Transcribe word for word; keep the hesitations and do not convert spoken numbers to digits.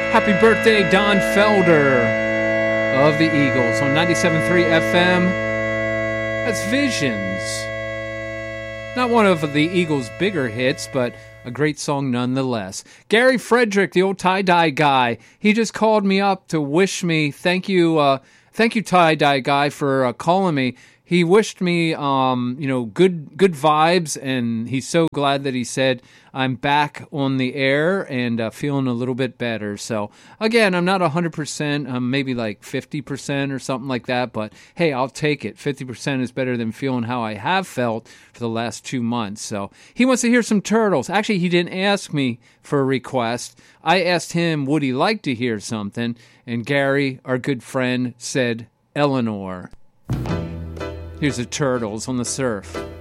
Happy birthday, Don Felder of the Eagles on ninety-seven point three F M. That's Visions. Not one of the Eagles' bigger hits, but a great song nonetheless. Gary Frederick, the old tie-dye guy, he just called me up to wish me, thank you, uh, thank you, tie-dye guy, for uh, calling me. He wished me, um, you know, good good vibes, and he's so glad that he said I'm back on the air and uh, feeling a little bit better. So, again, I'm not one hundred percent, um, maybe like fifty percent or something like that, but hey, I'll take it. fifty percent is better than feeling how I have felt for the last two months. So, he wants to hear some Turtles. Actually, he didn't ask me for a request. I asked him, would he like to hear something? And Gary, our good friend, said Eleanor. Here's the Turtles on the Surf.